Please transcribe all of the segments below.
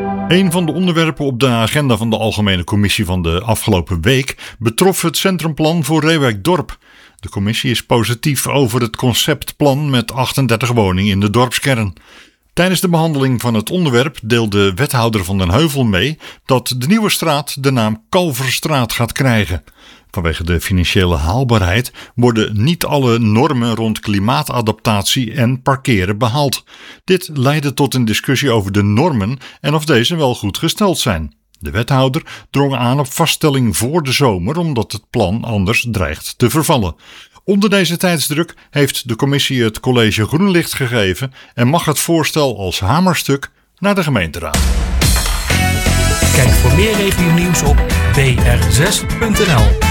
Een van de onderwerpen op de agenda van de Algemene Commissie van de afgelopen week betrof het centrumplan voor Reeuwijk-Dorp. De commissie is positief over het conceptplan met 38 woningen in de dorpskern. Tijdens de behandeling van het onderwerp deelde wethouder van Den Heuvel mee dat de nieuwe straat de naam Kalverstraat gaat krijgen. Vanwege de financiële haalbaarheid worden niet alle normen rond klimaatadaptatie en parkeren behaald. Dit leidde tot een discussie over de normen en of deze wel goed gesteld zijn. De wethouder drong aan op vaststelling voor de zomer omdat het plan anders dreigt te vervallen. Onder deze tijdsdruk heeft de commissie het college groen licht gegeven en mag het voorstel als hamerstuk naar de gemeenteraad. Kijk voor meer regionieuws op br6.nl.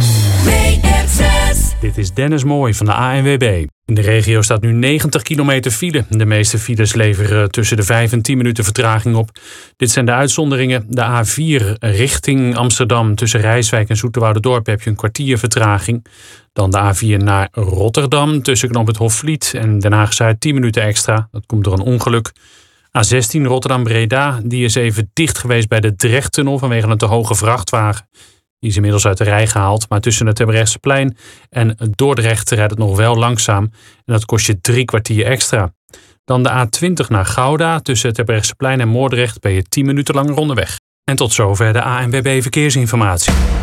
Dit is Dennis Mooij van de ANWB. In de regio staat nu 90 kilometer file. De meeste files leveren tussen de 5 en 10 minuten vertraging op. Dit zijn de uitzonderingen. De A4 richting Amsterdam tussen Rijswijk en Zoeterwouderdorp heb je een kwartier vertraging. Dan de A4 naar Rotterdam tussen knooppunt Hofvliet en Den Haag-Zuid 10 minuten extra. Dat komt door een ongeluk. A16 Rotterdam-Breda, die is even dicht geweest bij de Drechttunnel vanwege een te hoge vrachtwagen. Die is inmiddels uit de rij gehaald, maar tussen het Terbrechtseplein en Dordrecht rijdt het nog wel langzaam. En dat kost je 3 kwartier extra. Dan de A20 naar Gouda, tussen het Terbrechtseplein en Moordrecht ben je 10 minuten langer onderweg. En tot zover de ANWB Verkeersinformatie.